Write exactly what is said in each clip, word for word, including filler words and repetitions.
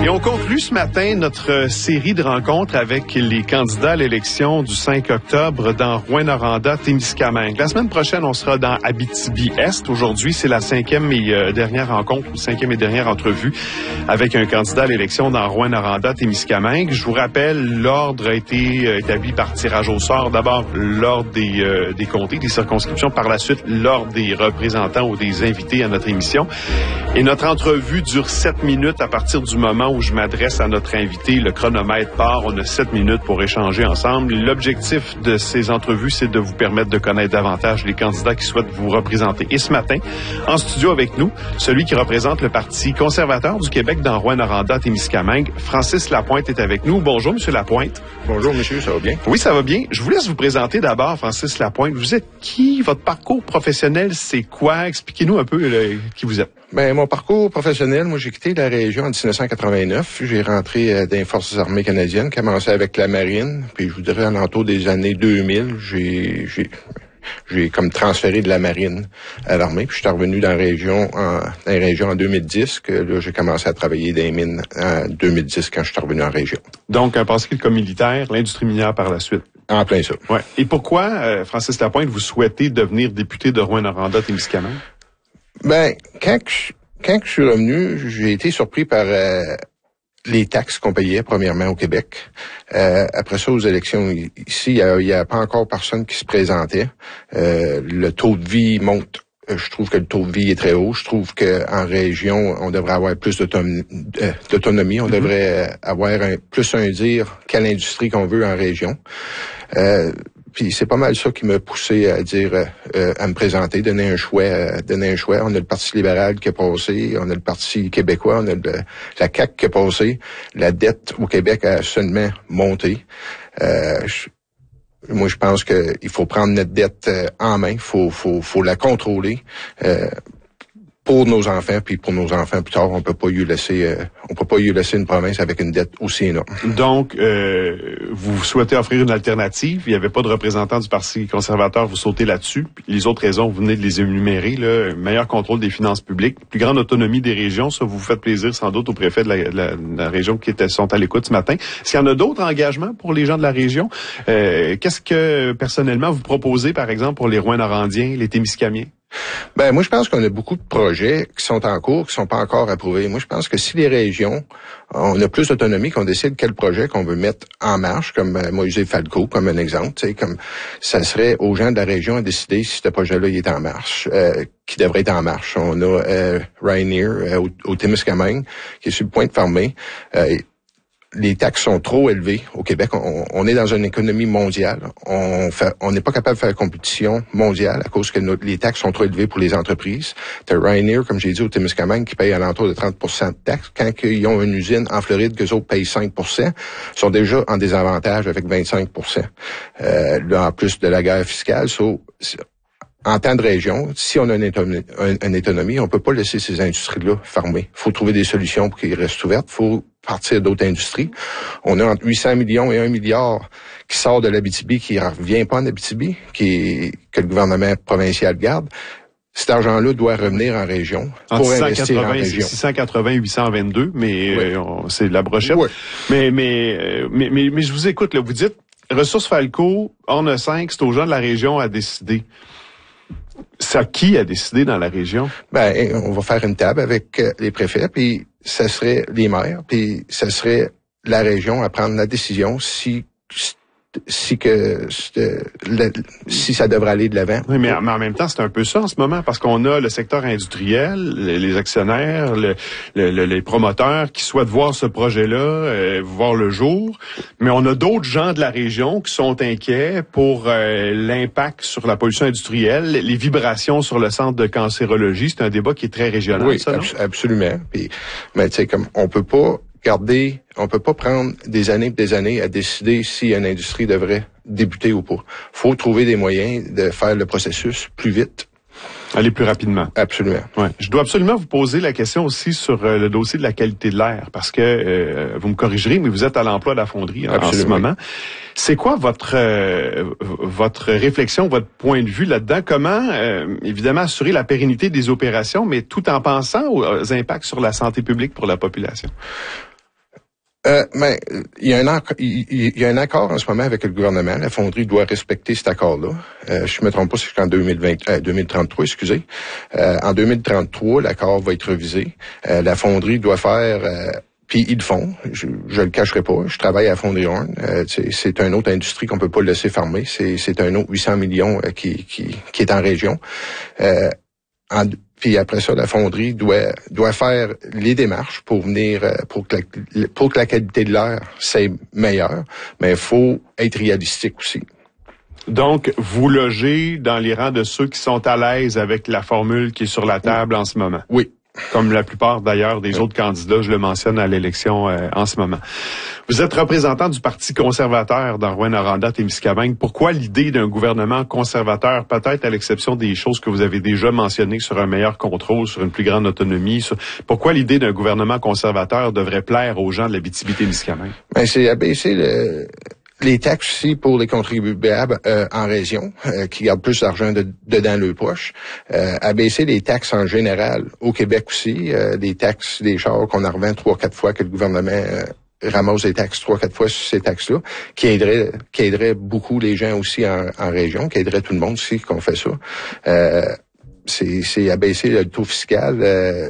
Et on conclut ce matin notre série de rencontres avec les candidats à l'élection du cinq octobre dans Rouyn-Noranda-Témiscamingue. La semaine prochaine, on sera dans Abitibi-Est. Aujourd'hui, c'est la cinquième et euh, dernière rencontre, cinquième et dernière entrevue avec un candidat à l'élection dans Rouyn-Noranda-Témiscamingue. Je vous rappelle, l'ordre a été euh, établi par tirage au sort. D'abord, l'ordre des, euh, des comtés, des circonscriptions. Par la suite, l'ordre des représentants ou des invités à notre émission. Et notre entrevue dure sept minutes à partir du moment où je m'adresse à notre invité. Le chronomètre part. On a sept minutes pour échanger ensemble. L'objectif de ces entrevues, c'est de vous permettre de connaître davantage les candidats qui souhaitent vous représenter. Et ce matin, en studio avec nous, celui qui représente le Parti conservateur du Québec dans Rouyn-Noranda-Témiscamingue, Francis Lapointe est avec nous. Bonjour, Monsieur Lapointe. Bonjour, monsieur, ça va bien? Oui, ça va bien. Je vous laisse vous présenter d'abord, Francis Lapointe. Vous êtes qui? Votre parcours professionnel, c'est quoi? Expliquez-nous un peu le, qui vous êtes. Ben, mon parcours professionnel, moi, j'ai quitté la région en dix-neuf cent quatre-vingt-neuf. J'ai rentré euh, dans les Forces armées canadiennes, commencé avec la marine, puis je vous dirais, à l'entour des années deux mille, j'ai, j'ai, j'ai comme transféré de la marine à l'armée, puis je suis revenu dans la région en, dans la région en deux mille dix, que là, j'ai commencé à travailler dans les mines en deux mille dix quand je suis revenu en région. Donc, un passé comme militaire, l'industrie minière par la suite. En plein ça. Ouais. Et pourquoi, euh, Francis Lapointe, vous souhaitez devenir député de Rouyn-Noranda-Témiscamingue? Ben, quand je, quand je suis revenu, j'ai été surpris par euh, les taxes qu'on payait, premièrement, au Québec. Euh, après ça, aux élections, ici, il n'y a, a pas encore personne qui se présentait. Euh, le taux de vie monte. Je trouve que le taux de vie est très haut. Je trouve qu'en région, on devrait avoir plus d'autonomie. d'autonomie. On mm-hmm. devrait avoir un, plus un dire quelle industrie qu'on veut en région. Euh, Puis c'est pas mal ça qui m'a poussé à dire, euh, à me présenter, donner un choix, euh, donner un choix. On a le Parti libéral qui a passé, on a le Parti québécois, on a le, la C A Q qui a passé. La dette au Québec a seulement monté. Euh, je, moi, je pense qu'il faut prendre notre dette euh, en main, faut, faut, faut la contrôler. Euh, pour nos enfants, puis pour nos enfants plus tard, on peut pas y laisser, euh, on peut pas y laisser une province avec une dette aussi énorme. Donc, euh, vous souhaitez offrir une alternative. Il n'y avait pas de représentant du Parti conservateur, vous sautez là-dessus. Puis les autres raisons, vous venez de les énumérer. Là, meilleur contrôle des finances publiques, plus grande autonomie des régions. Ça, vous faites plaisir sans doute au préfet de la, de la, de la région qui était, sont à l'écoute ce matin. Est-ce qu'il y en a d'autres engagements pour les gens de la région? Euh, qu'est-ce que, personnellement, vous proposez, par exemple, pour les Rouyn-Norandiens, les Témiscamiens? Ben, moi, je pense qu'on a beaucoup de projets qui sont en cours, qui sont pas encore approuvés. Moi, je pense que si les régions, on a plus d'autonomie, qu'on décide quel projet qu'on veut mettre en marche, comme euh, Moïse Falco, comme un exemple, tu sais, comme ça serait aux gens de la région à décider si ce projet-là il est en marche, euh, qui devrait être en marche. On a euh, Ryanair euh, au, au Témiscamingue, qui est sur le point de fermer. Euh, Les taxes sont trop élevées au Québec. On, on est dans une économie mondiale. On fait, on n'est pas capable de faire compétition mondiale à cause que notre, les taxes sont trop élevées pour les entreprises. T'as Ryanair, comme j'ai dit, au Témiscamingue, qui paye à l'entour de trente pour cent de taxes. Quand ils ont une usine en Floride, qu'eux autres payent cinq pour cent, sont déjà en désavantage avec vingt-cinq pour cent. Euh, là, en plus de la guerre fiscale, so, en temps de région, si on a une autonomie, une autonomie, on peut pas laisser ces industries-là fermer. Il faut trouver des solutions pour qu'elles restent ouvertes. Il faut partir d'autres industries. On a entre huit cents millions et un milliard qui sort de l'Abitibi, qui ne revient pas en Abitibi, qui, que le gouvernement provincial garde. Cet argent-là doit revenir en région pour investir en région. six cent quatre-vingts, huit cent vingt-deux, mais oui. euh, on, c'est la brochette. Oui. Mais, mais, euh, mais, mais, mais je vous écoute, là, vous dites, Ressources Falco, on a cinq, c'est aux gens de la région à décider. Ça, qui a décidé dans la région? Ben, on va faire une table avec euh, les préfets, puis ça serait les maires, puis ça serait la région à prendre la décision si si que le, si ça devrait aller de l'avant. Oui, mais, mais en même temps, c'est un peu ça en ce moment, parce qu'on a le secteur industriel, les, les actionnaires, le, le, le, les promoteurs qui souhaitent voir ce projet-là, euh, voir le jour, mais on a d'autres gens de la région qui sont inquiets pour euh, l'impact sur la pollution industrielle, les vibrations sur le centre de cancérologie. C'est un débat qui est très régional, oui, ça, non? Abs- absolument. Puis, mais tu sais, comme on peut pas garder, on peut pas prendre des années et des années à décider si une industrie devrait débuter ou pas. Faut trouver des moyens de faire le processus plus vite. Aller plus rapidement. Absolument. Ouais. Je dois absolument vous poser la question aussi sur euh, le dossier de la qualité de l'air, parce que euh, vous me corrigerez, mais vous êtes à l'emploi de la fonderie en, en ce moment. C'est quoi votre euh, votre réflexion, votre point de vue là-dedans? Comment, euh, évidemment, assurer la pérennité des opérations, mais tout en pensant aux impacts sur la santé publique pour la population? Euh, mais il y a un il, il y a un accord en ce moment avec le gouvernement. La fonderie doit respecter cet accord-là. Euh, je me trompe pas, c'est jusqu'en deux mille vingt, euh, deux mille trente-trois, excusez. Euh, en deux mille trente-trois, l'accord va être révisé. Euh, la fonderie doit faire euh, puis ils le font, je, je le cacherai pas. Je travaille à Fonderie Horn. Euh, c'est, c'est une autre industrie qu'on peut pas laisser fermer. C'est, c'est un autre huit cents millions euh, qui, qui, qui est en région. Euh, en, puis après ça, la fonderie doit doit faire les démarches pour venir euh, pour que la, pour que la qualité de l'air c'est meilleure, mais il faut être réalistique aussi. Donc, vous logez dans les rangs de ceux qui sont à l'aise avec la formule qui est sur la table en ce moment. Oui. Comme la plupart d'ailleurs des autres candidats, je le mentionne à l'élection euh, en ce moment. Vous êtes représentant du Parti conservateur dans Rouyn-Noranda-Témiscamingue. Pourquoi l'idée d'un gouvernement conservateur, peut-être à l'exception des choses que vous avez déjà mentionnées sur un meilleur contrôle, sur une plus grande autonomie, sur... pourquoi l'idée d'un gouvernement conservateur devrait plaire aux gens de l'Abitibi-Témiscamingue? Ben, c'est abaisser le... les taxes aussi pour les contribuables euh, en région, euh, qui gardent plus d'argent de, dedans leur poche. Euh, abaisser les taxes en général au Québec aussi, euh, les taxes des chars qu'on en revend trois, quatre fois que le gouvernement euh, ramasse les taxes trois, quatre fois sur ces taxes-là, qui aiderait, qui aiderait beaucoup les gens aussi en, en région, qui aiderait tout le monde aussi qu'on fait ça. Euh, c'est, c'est abaisser le taux fiscal. Euh,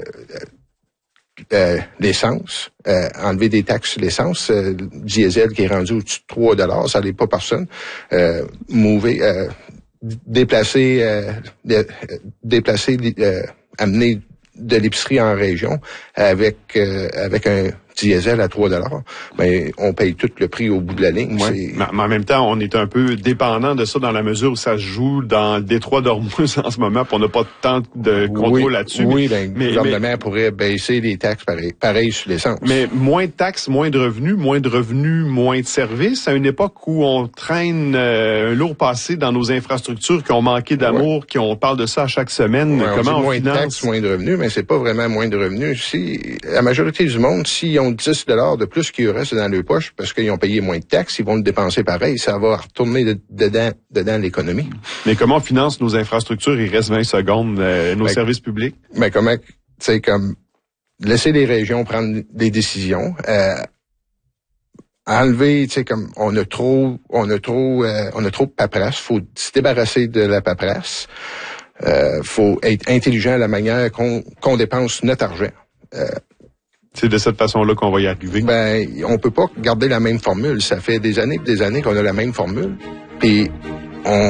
Euh, l'essence, euh, enlever des taxes sur l'essence, euh, diesel qui est rendu au-dessus de trois dollars, ça n'allait pas personne. Euh, mouver, euh, déplacer, euh, dé, déplacer, euh, amener de l'épicerie en région avec euh, avec un diesel à trois dollars, mais on paye tout le prix au bout de la ligne. Ouais. C'est... Mais en même temps, on est un peu dépendant de ça dans la mesure où ça se joue dans le détroit d'Ormuz en ce moment, puis on n'a pas tant de contrôle oui, là-dessus. Oui, mais, ben, mais, le gouvernement mais, pourrait baisser les taxes pareil, pareil sur l'essence. Mais moins de taxes, moins de revenus, moins de revenus, moins de services, à une époque où on traîne euh, un lourd passé dans nos infrastructures qui ont manqué d'amour, ouais. qui on parle de ça à chaque semaine. Ouais, Comment on, on moins finance? de taxes, moins de revenus, mais c'est pas vraiment moins de revenus. Si la majorité du monde, s'ils ont dix dollars de plus qu'il reste dans leur poche parce qu'ils ont payé moins de taxes, ils vont le dépenser pareil. Ça va retourner de, dedans, dedans l'économie. Mais comment on finance nos infrastructures? Il reste vingt secondes, euh, nos ben, services publics? Mais comment, tu sais, comme laisser les régions prendre des décisions, euh, enlever, tu sais, comme on a trop, on a trop, euh, on a trop de paperasse. Faut se débarrasser de la paperasse. Euh, faut être intelligent à la manière qu'on, qu'on dépense notre argent. Euh, C'est de cette façon-là qu'on va y arriver. Ben, on peut pas garder la même formule. Ça fait des années et des années qu'on a la même formule. Puis on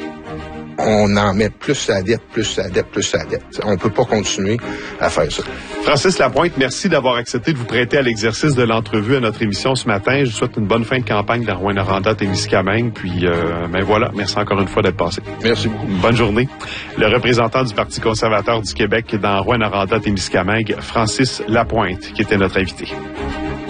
on en met plus à la dette, plus à la dette, plus à la dette. On peut pas continuer à faire ça. Francis Lapointe, merci d'avoir accepté de vous prêter à l'exercice de l'entrevue à notre émission ce matin. Je vous souhaite une bonne fin de campagne dans Rouyn-Noranda-Témiscamingue. Puis, euh, ben voilà, merci encore une fois d'être passé. Merci beaucoup. Bonne journée. Le représentant du Parti conservateur du Québec dans Rouyn-Noranda-Témiscamingue, Francis Lapointe, qui était notre invité.